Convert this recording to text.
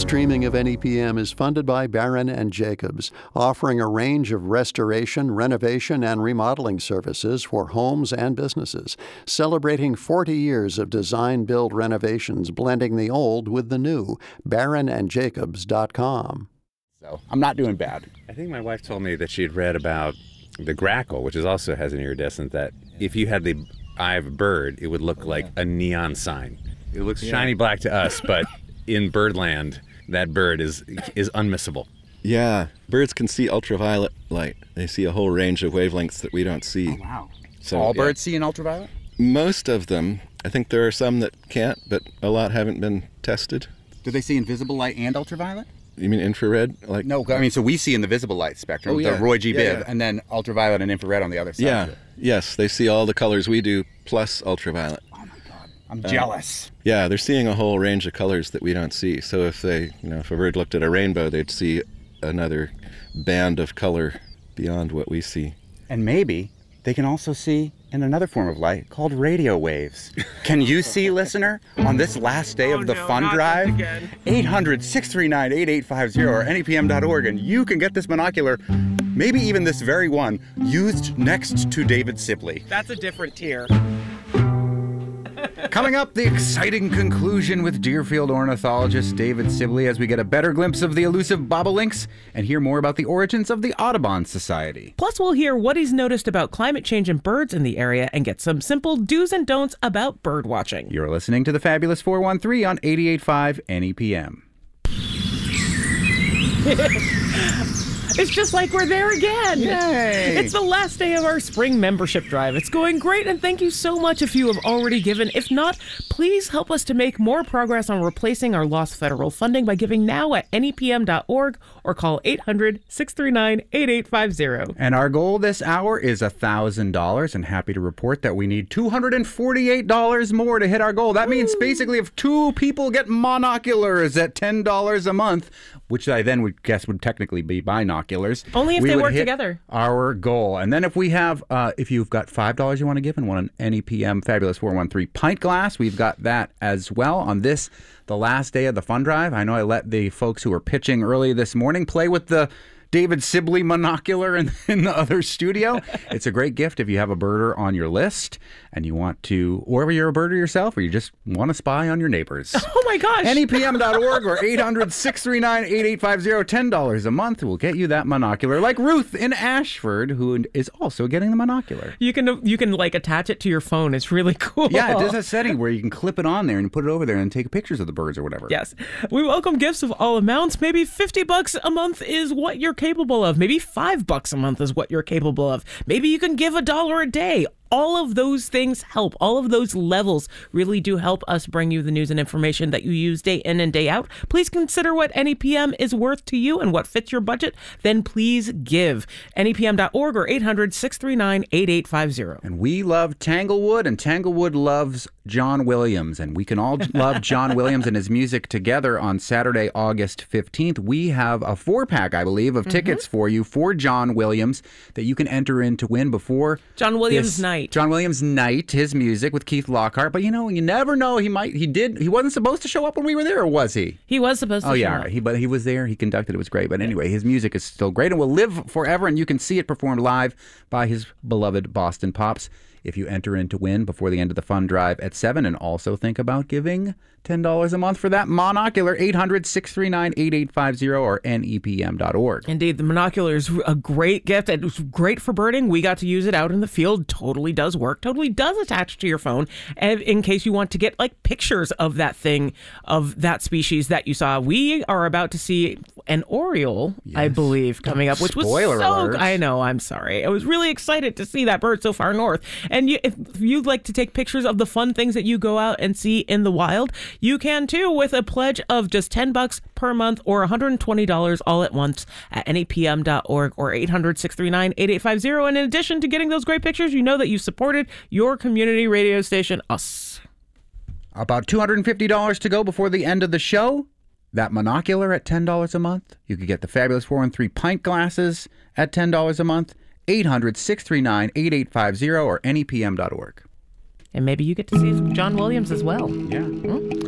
streaming of NEPM is funded by Barron and Jacobs, offering a range of restoration, renovation, and remodeling services for homes and businesses, celebrating 40 years of design-build renovations, blending the old with the new. BarronandJacobs.com. So I'm not doing bad. I think my wife told me that she had read about the grackle, which also has an iridescent, that if you had the eye of a bird, it would look like a neon sign. It looks shiny black to us, but in birdland, that bird is unmissable. Yeah, birds can see ultraviolet light. They see a whole range of wavelengths that we don't see. Oh, wow. So, all birds see in ultraviolet? Most of them. I think there are some that can't, but a lot haven't been tested. Do they see in visible light and ultraviolet? You mean infrared? No, I mean, so we see in the visible light spectrum, the Roy G. Biv, and then ultraviolet and infrared on the other side. Yeah, yes, they see all the colors we do, plus ultraviolet. Oh my God, I'm jealous. Yeah, they're seeing a whole range of colors that we don't see. So if if a bird looked at a rainbow, they'd see another band of color beyond what we see. And maybe they can also see in another form of light called radio waves. Can you see, listener, on this last day of the fun drive? 800-639-8850 or NEPM.org, and you can get this monocular, maybe even this very one, used next to David Sibley. That's a different tier. Coming up, the exciting conclusion with Deerfield ornithologist David Sibley as we get a better glimpse of the elusive bobolinks and hear more about the origins of the Audubon Society. Plus, we'll hear what he's noticed about climate change and birds in the area and get some simple do's and don'ts about bird watching. You're listening to the Fabulous 413 on 88.5 NEPM. It's just like we're there again. Yay! It's the last day of our spring membership drive. It's going great, and thank you so much if you have already given. If not, please help us to make more progress on replacing our lost federal funding by giving now at NEPM.org or call 800-639-8850. And our goal this hour is $1,000, and happy to report that we need $248 more to hit our goal. That means basically if two people get monoculars at $10 a month, which I then would guess would technically be binoculars. Only if we they would work hit together. Our goal. And then if we have, if you've got $5 you want to give and want an NEPM Fabulous 413 pint glass, we've got that as well on this, the last day of the fund drive. I know I let the folks who were pitching early this morning play with the David Sibley monocular in the other studio. It's a great gift if you have a birder on your list and you want to, or you're a birder yourself, or you just want to spy on your neighbors. Oh my gosh. NEPM.org or 800-639-8850. $10 a month will get you that monocular, like Ruth in Ashford, who is also getting the monocular. You can like attach it to your phone. It's really cool. Yeah, it does a setting where you can clip it on there and put it over there and take pictures of the birds or whatever. Yes. We welcome gifts of all amounts. Maybe $50 a month is what you're capable of. Maybe $5 a month is what you're capable of. Maybe you can give $1 a day. All of those things help. All of those levels really do help us bring you the news and information that you use day in and day out. Please consider what NEPM is worth to you and what fits your budget. Then please give. NEPM.org or 800-639-8850. And we love Tanglewood, and Tanglewood loves John Williams. And we can all love John Williams and his music together on Saturday, August 15th. We have a 4-pack, I believe, of tickets for you for John Williams that you can enter in to win before John Williams Night. John Williams Night, his music with Keith Lockhart. But you never know. He wasn't supposed to show up when we were there, or was he? He was supposed to show up. Right. But he was there. He conducted. It was great. But anyway, his music is still great and will live forever. And you can see it performed live by his beloved Boston Pops if you enter in to win before the end of the fund drive at 7. And also think about giving $10 a month for that monocular. 800-639-8850 or NEPM.org. Indeed, the monocular is a great gift. It was great for birding. We got to use it out in the field. Totally does work. Totally does attach to your phone. And in case you want to get like pictures of that thing, of that species that you saw. We are about to see an oriole, I believe, coming up, which was Spoiler alert. I know, I'm sorry. I was really excited to see that bird so far north. And if you'd like to take pictures of the fun things that you go out and see in the wild, you can too with a pledge of just $10 per month or $120 all at once at NEPM.org or 800-639-8850. And in addition to getting those great pictures, you know that you supported your community radio station, us. About $250 to go before the end of the show. That monocular at $10 a month. You could get the Fabulous 413 pint glasses at $10 a month. 800-639-8850 or NEPM.org. And maybe you get to see John Williams as well. Yeah.